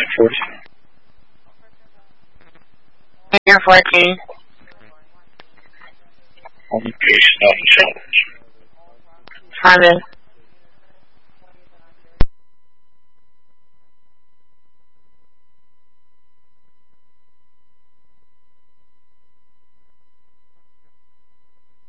14. You're 14. On the case, not the challenge. Simon.